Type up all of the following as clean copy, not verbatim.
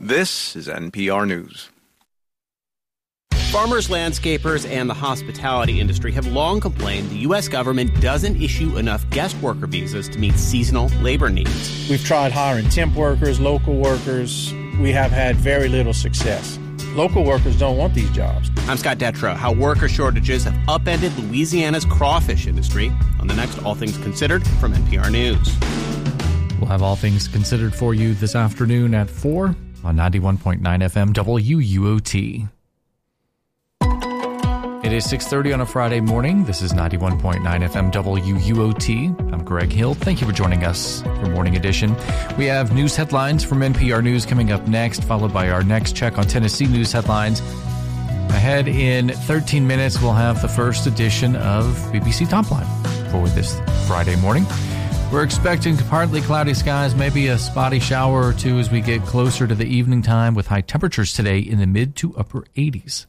This is NPR News. Farmers, landscapers, and the hospitality industry have long complained the U.S. government doesn't issue enough guest worker visas to meet seasonal labor needs. We've tried hiring temp workers, local workers. We have had very little success. Local workers don't want these jobs. I'm Scott Detrow. How worker shortages have upended Louisiana's crawfish industry on the next All Things Considered from NPR News. We'll have All Things Considered for you this afternoon at 4 on 91.9 FM WUOT. It is 6:30 on a Friday morning. This is 91.9 FM WUOT. I'm Greg Hill. Thank you for joining us for Morning Edition. We have news headlines from NPR News coming up next, followed by our next check on Tennessee news headlines. Ahead in 13 minutes, we'll have the first edition of BBC Topline for this Friday morning. We're expecting partly cloudy skies, maybe a spotty shower or two as we get closer to the evening time with high temperatures today in the mid to upper 80s.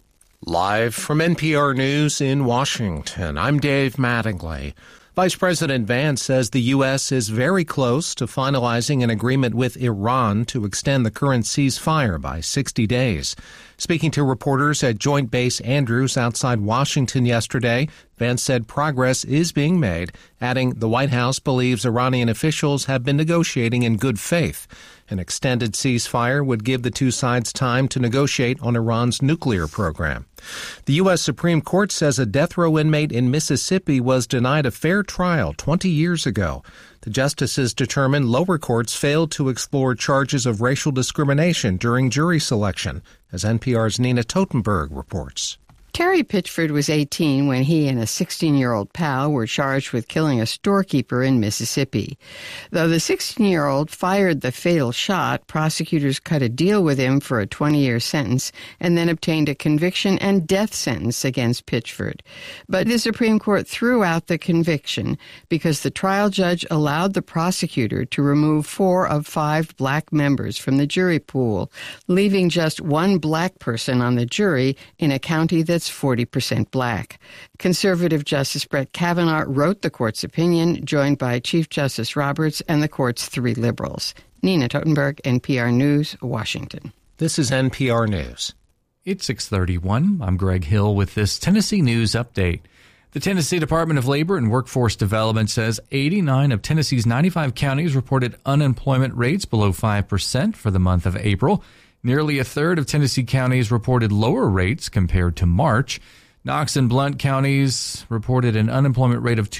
Live from NPR News in Washington, I'm Dave Mattingly. Vice President Vance says the U.S. is very close to finalizing an agreement with Iran to extend the current ceasefire by 60 days. Speaking to reporters at Joint Base Andrews outside Washington yesterday, Vance said progress is being made, adding the White House believes Iranian officials have been negotiating in good faith. An extended ceasefire would give the two sides time to negotiate on Iran's nuclear program. The U.S. Supreme Court says a death row inmate in Mississippi was denied a fair trial 20 years ago. The justices determined lower courts failed to explore charges of racial discrimination during jury selection, as NPR's Nina Totenberg reports. Terry Pitchford was 18 when he and a 16-year-old pal were charged with killing a storekeeper in Mississippi. Though the 16-year-old fired the fatal shot, prosecutors cut a deal with him for a 20-year sentence and then obtained a conviction and death sentence against Pitchford. But the Supreme Court threw out the conviction because the trial judge allowed the prosecutor to remove 4 of 5 black members from the jury pool, leaving just one black person on the jury in a county that's 40% black. Conservative Justice Brett Kavanaugh wrote the court's opinion, joined by Chief Justice Roberts and the court's 3 liberals. Nina Totenberg, NPR News, Washington. This is NPR News. It's 6:31. I'm Greg Hill with this Tennessee News Update. The Tennessee Department of Labor and Workforce Development says 89 of Tennessee's 95 counties reported unemployment rates below 5% for the month of April. Nearly a third of Tennessee counties reported lower rates compared to March. Knox and Blount counties reported an unemployment rate of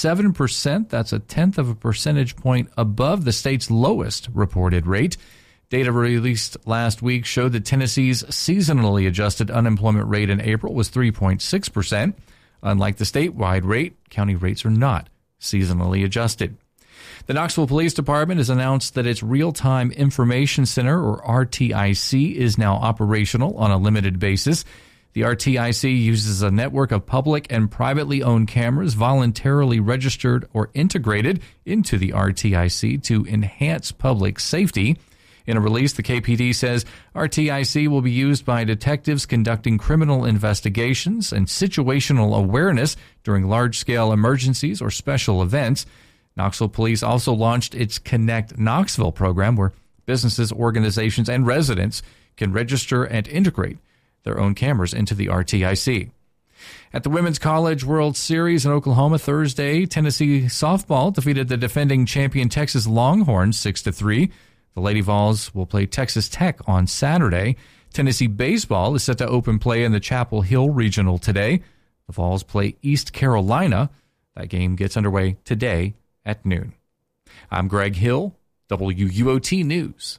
2.7%. That's a tenth of a percentage point above the state's lowest reported rate. Data released last week showed that Tennessee's seasonally adjusted unemployment rate in April was 3.6%. Unlike the statewide rate, county rates are not seasonally adjusted. The Knoxville Police Department has announced that its Real-Time Information Center, or RTIC, is now operational on a limited basis. The RTIC uses a network of public and privately owned cameras voluntarily registered or integrated into the RTIC to enhance public safety. In a release, the KPD says RTIC will be used by detectives conducting criminal investigations and situational awareness during large-scale emergencies or special events. Knoxville Police also launched its Connect Knoxville program, where businesses, organizations, and residents can register and integrate their own cameras into the RTIC. At the Women's College World Series in Oklahoma Thursday, Tennessee softball defeated the defending champion Texas Longhorns 6-3. The Lady Vols will play Texas Tech on Saturday. Tennessee baseball is set to open play in the Chapel Hill Regional today. The Vols play East Carolina. That game gets underway today at noon. I'm Greg Hill, WUOT News.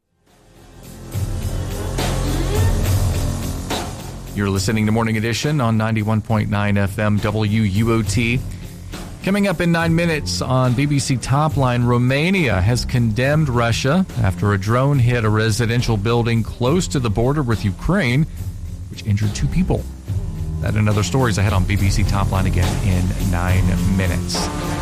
You're listening to Morning Edition on 91.9 FM WUOT. Coming up in 9 minutes on BBC Topline, Romania has condemned Russia after a drone hit a residential building close to the border with Ukraine, which injured 2 people. That and other stories ahead on BBC Topline again in 9 minutes.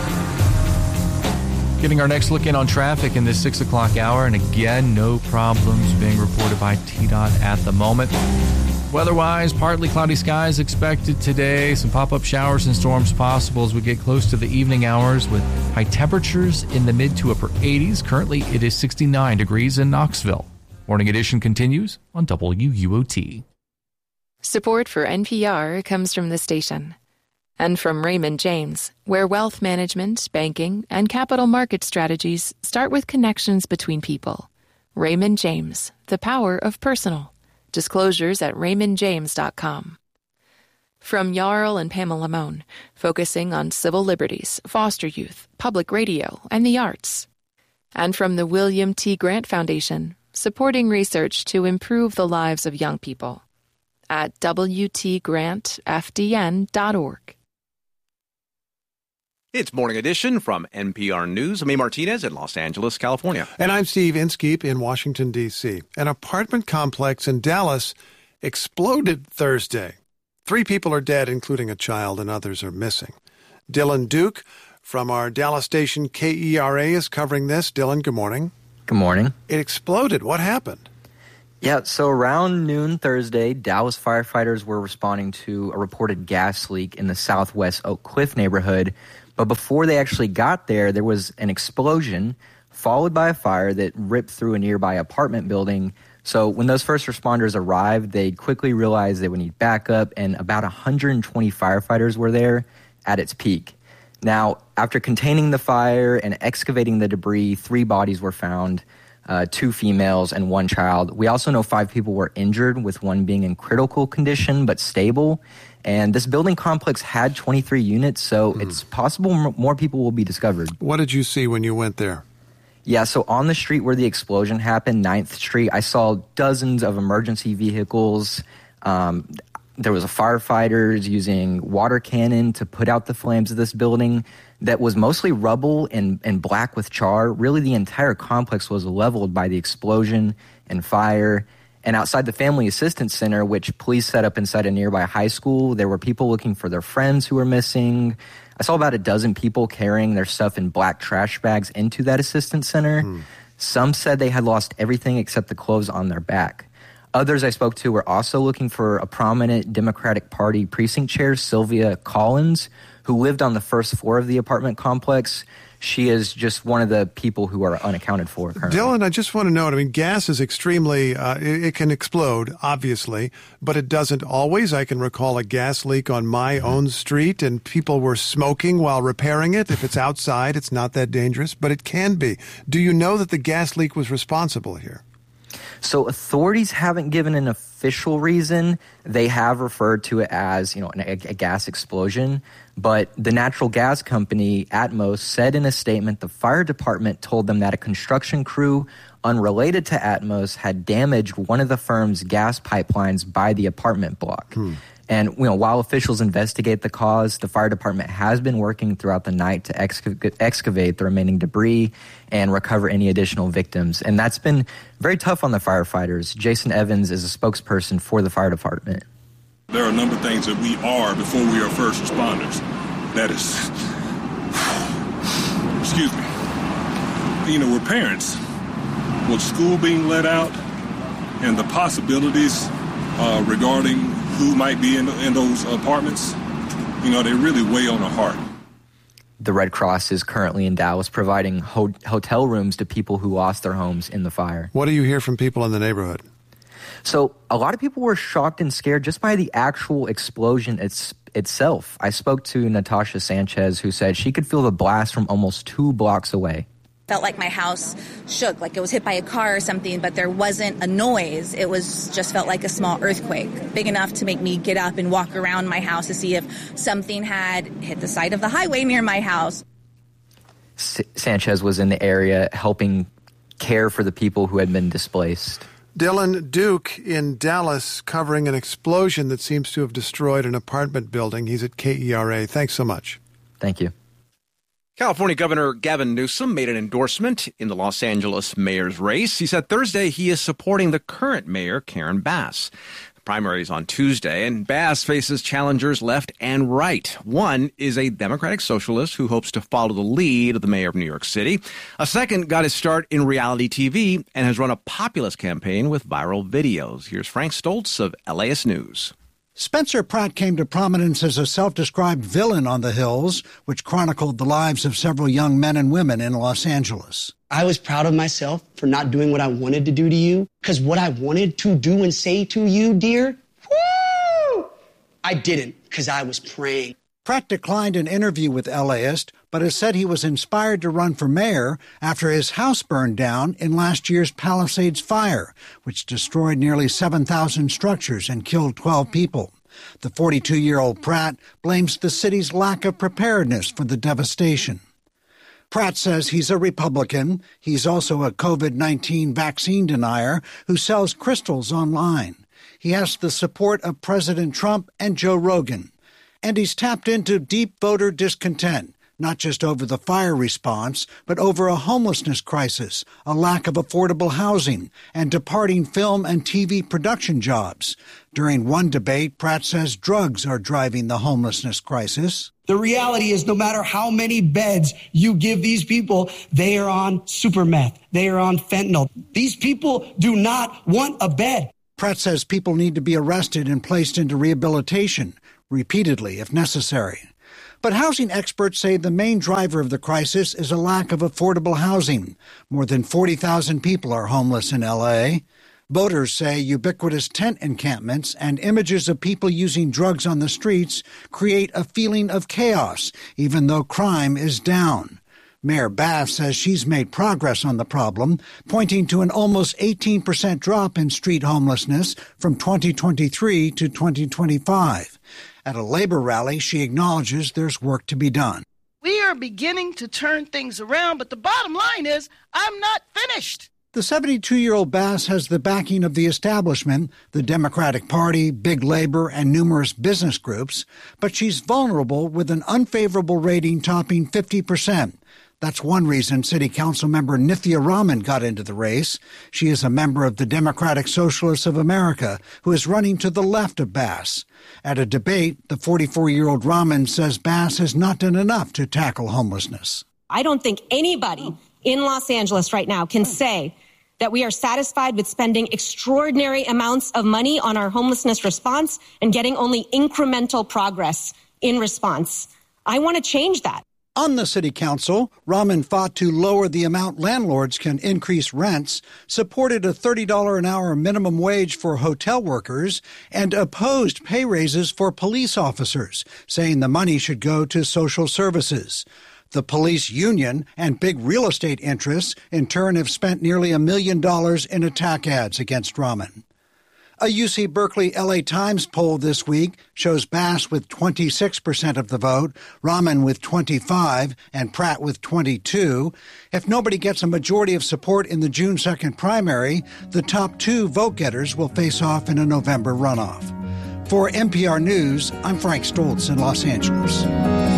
Getting our next look in on traffic in this 6 o'clock hour, and again, no problems being reported by TDOT at the moment. Weather-wise, partly cloudy skies expected today. Some pop-up showers and storms possible as we get close to the evening hours with high temperatures in the mid to upper 80s. Currently, it is 69 degrees in Knoxville. Morning Edition continues on WUOT. Support for NPR comes from the station and from Raymond James, where wealth management, banking, and capital market strategies start with connections between people. Raymond James, the power of personal. Disclosures at raymondjames.com. From Jarl and Pamela Mohn, focusing on civil liberties, foster youth, public radio, and the arts. And from the William T. Grant Foundation, supporting research to improve the lives of young people at wtgrantfdn.org. It's Morning Edition from NPR News. I'm A. Martinez in Los Angeles, California. And I'm Steve Inskeep in Washington, D.C. An apartment complex in Dallas exploded Thursday. 3 people are dead, including a child, and others are missing. Dylan Duke from our Dallas station KERA is covering this. Dylan, good morning. Good morning. It exploded. What happened? Yeah, so around noon Thursday, Dallas firefighters were responding to a reported gas leak in the southwest Oak Cliff neighborhood. But before they actually got there, there was an explosion followed by a fire that ripped through a nearby apartment building. So when those first responders arrived, they quickly realized they would need backup, and about 120 firefighters were there at its peak. Now, after containing the fire and excavating the debris, 3 bodies were found, 2 females and 1 child. We also know 5 people were injured, with 1 being in critical condition but stable. And this building complex had 23 units, so it's possible more people will be discovered. What did you see when you went there? Yeah, so on the street where the explosion happened, 9th Street, I saw dozens of emergency vehicles. There was firefighters using water cannon to put out the flames of this building that was mostly rubble and black with char. Really, the entire complex was leveled by the explosion and fire. And outside the Family Assistance Center, which police set up inside a nearby high school, there were people looking for their friends who were missing. I saw about a dozen people carrying their stuff in black trash bags into that assistance center. Some said they had lost everything except the clothes on their back. Others I spoke to were also looking for a prominent Democratic Party precinct chair, Sylvia Collins, who lived on the first floor of the apartment complex. She is just one of the people who are unaccounted for currently. Dylan, I just want to note, gas is extremely, it can explode, obviously, but it doesn't always. I can recall a gas leak on my own street, and people were smoking while repairing it. If it's outside, it's not that dangerous, but it can be. Do you know that the gas leak was responsible here? So authorities haven't given an official reason. They have referred to it as, a gas explosion. But the natural gas company, Atmos, said in a statement the fire department told them that a construction crew unrelated to Atmos had damaged one of the firm's gas pipelines by the apartment block. And while officials investigate the cause, the fire department has been working throughout the night to excavate the remaining debris and recover any additional victims. And that's been very tough on the firefighters. Jason Evans is a spokesperson for the fire department. There are a number of things that we are before we are first responders. That is, excuse me. We're parents. With school being let out and the possibilities regarding who might be in those apartments, they really weigh on the heart. The Red Cross is currently in Dallas providing hotel rooms to people who lost their homes in the fire. What do you hear from people in the neighborhood? So a lot of people were shocked and scared just by the actual explosion itself. I spoke to Natasha Sanchez, who said she could feel the blast from almost 2 blocks away. Felt like my house shook, like it was hit by a car or something, but there wasn't a noise. It was just felt like a small earthquake, big enough to make me get up and walk around my house to see if something had hit the side of the highway near my house. Sanchez was in the area helping care for the people who had been displaced. Dylan Duke in Dallas covering an explosion that seems to have destroyed an apartment building. He's at KERA. Thanks so much. Thank you. California Governor Gavin Newsom made an endorsement in the Los Angeles mayor's race. He said Thursday he is supporting the current mayor, Karen Bass. The primary is on Tuesday, and Bass faces challengers left and right. One is a Democratic socialist who hopes to follow the lead of the mayor of New York City. A second got his start in reality TV and has run a populist campaign with viral videos. Here's Frank Stoltz of LAist News. Spencer Pratt came to prominence as a self-described villain on the Hills, which chronicled the lives of several young men and women in Los Angeles. I was proud of myself for not doing what I wanted to do to you, because what I wanted to do and say to you, dear, woo, I didn't, because I was praying. Pratt declined an interview with LAist, but has said he was inspired to run for mayor after his house burned down in last year's Palisades fire, which destroyed nearly 7,000 structures and killed 12 people. The 42-year-old Pratt blames the city's lack of preparedness for the devastation. Pratt says he's a Republican. He's also a COVID-19 vaccine denier who sells crystals online. He has the support of President Trump and Joe Rogan. And he's tapped into deep voter discontent, not just over the fire response, but over a homelessness crisis, a lack of affordable housing, and departing film and TV production jobs. During one debate, Pratt says drugs are driving the homelessness crisis. The reality is no matter how many beds you give these people, they are on super meth. They are on fentanyl. These people do not want a bed. Pratt says people need to be arrested and placed into rehabilitation, repeatedly if necessary. But housing experts say the main driver of the crisis is a lack of affordable housing. More than 40,000 people are homeless in L.A. Voters say ubiquitous tent encampments and images of people using drugs on the streets create a feeling of chaos, even though crime is down. Mayor Bass says she's made progress on the problem, pointing to an almost 18% drop in street homelessness from 2023 to 2025. At a labor rally, she acknowledges there's work to be done. We are beginning to turn things around, but the bottom line is I'm not finished. The 72-year-old Bass has the backing of the establishment, the Democratic Party, Big Labor, and numerous business groups, but she's vulnerable with an unfavorable rating topping 50%. That's one reason City Council member Nithya Raman got into the race. She is a member of the Democratic Socialists of America, who is running to the left of Bass. At a debate, the 44-year-old Raman says Bass has not done enough to tackle homelessness. I don't think anybody in Los Angeles right now can say that we are satisfied with spending extraordinary amounts of money on our homelessness response and getting only incremental progress in response. I want to change that. On the City Council, Raman fought to lower the amount landlords can increase rents, supported a $30 an hour minimum wage for hotel workers, and opposed pay raises for police officers, saying the money should go to social services. The police union and big real estate interests, in turn, have spent nearly $1 million in attack ads against Raman. A UC Berkeley LA Times poll this week shows Bass with 26% of the vote, Raman with 25%, and Pratt with 22%. If nobody gets a majority of support in the June 2nd primary, the top two vote-getters will face off in a November runoff. For NPR News, I'm Frank Stoltz in Los Angeles.